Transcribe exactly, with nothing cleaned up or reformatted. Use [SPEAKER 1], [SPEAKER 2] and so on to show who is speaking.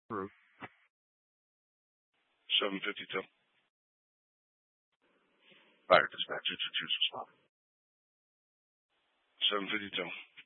[SPEAKER 1] True.
[SPEAKER 2] seven fifty-two. Fire dispatcher to choose a spot. seven fifty-two.